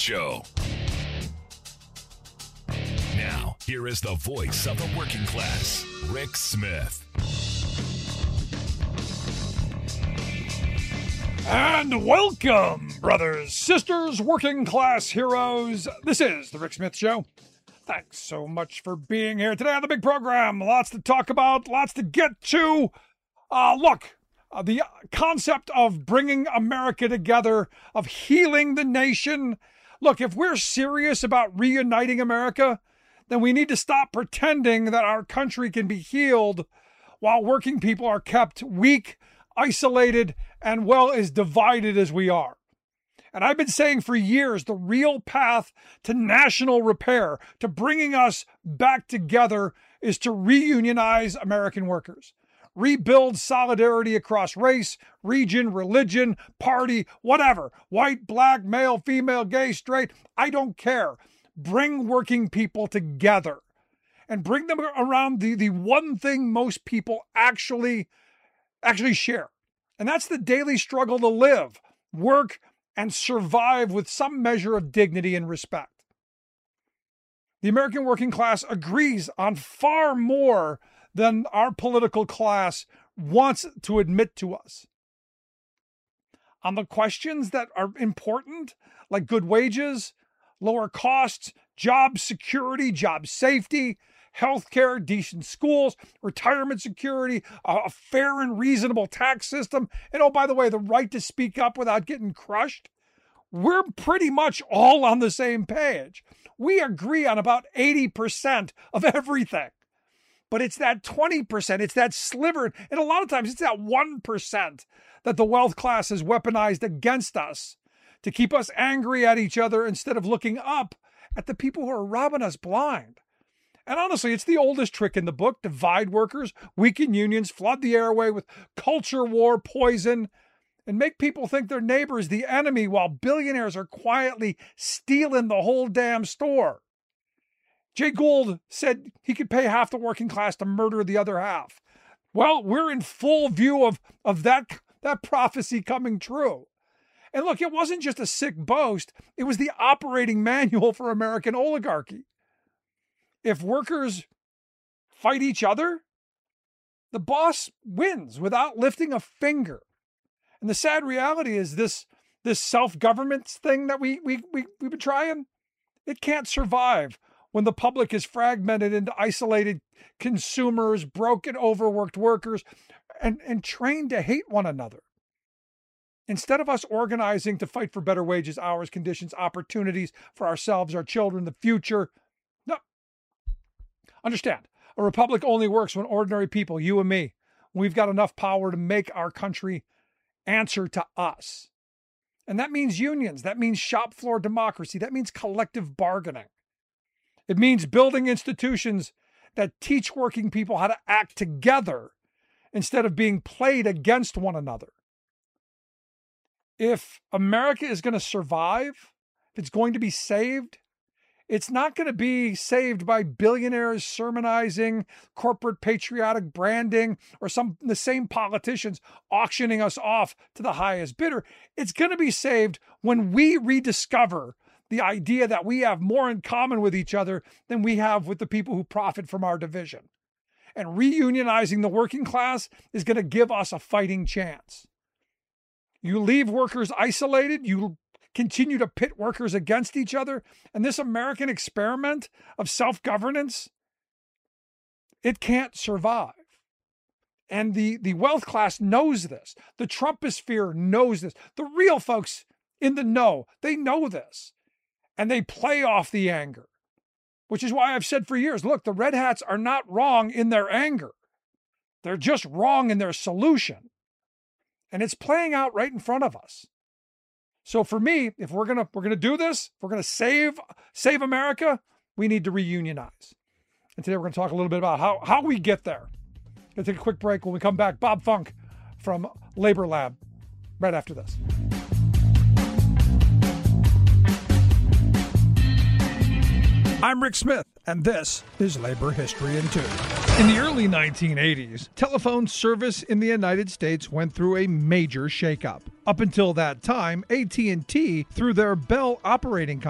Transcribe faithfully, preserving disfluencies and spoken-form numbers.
Show. Now, here is the voice of the working class, Rick Smith. And welcome, brothers, sisters, working class heroes. This is the Rick Smith Show. Thanks so much for being here today on the big program. Lots to talk about, lots to get to. Uh, look, uh, the concept of bringing America together, of healing the nation. Look, if we're serious about reuniting America, then we need to stop pretending that our country can be healed while working people are kept weak, isolated, and well, as divided as we are. And I've been saying for years, the real path to national repair, to bringing us back together, is to reunionize American workers. Rebuild solidarity across race, region, religion, party, whatever. White, black, male, female, gay, straight, I don't care. Bring working people together and bring them around the, the one thing most people actually, actually share. And that's the daily struggle to live, work, and survive with some measure of dignity and respect. The American working class agrees on far more than our political class wants to admit to us. On the questions that are important, like good wages, lower costs, job security, job safety, healthcare, decent schools, retirement security, a fair and reasonable tax system, and oh, by the way, the right to speak up without getting crushed. We're pretty much all on the same page. We agree on about eighty percent of everything. But it's that twenty percent, it's that sliver, and a lot of times it's that one percent that the wealth class has weaponized against us to keep us angry at each other instead of looking up at the people who are robbing us blind. And honestly, it's the oldest trick in the book: divide workers, weaken unions, flood the airway with culture war poison, and make people think their neighbor is the enemy while billionaires are quietly stealing the whole damn store. Jay Gould said he could pay half the working class to murder the other half. Well, we're in full view of, of that, that prophecy coming true. And look, it wasn't just a sick boast. It was the operating manual for American oligarchy. If workers fight each other, the boss wins without lifting a finger. And the sad reality is this, this self-government thing that we, we, we, we've been trying, it can't survive when the public is fragmented into isolated consumers, broken, overworked workers, and, and trained to hate one another. Instead of us organizing to fight for better wages, hours, conditions, opportunities for ourselves, our children, the future, no. Understand, a republic only works when ordinary people, you and me, we've got enough power to make our country answer to us. And that means unions. That means shop floor democracy. That means collective bargaining. It means building institutions that teach working people how to act together instead of being played against one another. If America is going to survive, if it's going to be saved, it's not going to be saved by billionaires sermonizing, corporate patriotic branding, or some the same politicians auctioning us off to the highest bidder. It's going to be saved when we rediscover the idea that we have more in common with each other than we have with the people who profit from our division. And reunionizing the working class is going to give us a fighting chance. You leave workers isolated, you continue to pit workers against each other, and this American experiment of self-governance, it can't survive. And the, the wealth class knows this. The Trumposphere knows this. The real folks in the know, they know this. And they play off the anger, which is why I've said for years, look, the Red Hats are not wrong in their anger. They're just wrong in their solution. And it's playing out right in front of us. So for me, if we're gonna we're gonna do this, if we're gonna save save America, we need to reunionize. And today we're gonna talk a little bit about how how we get there. Gonna take a quick break. When we come back, Bob Funk from Labor Lab, right after this. I'm Rick Smith, and this is Labor History in Two. In the early nineteen eighties, telephone service in the United States went through a major shakeup. Up until that time, A T and T, through their Bell Operating Company,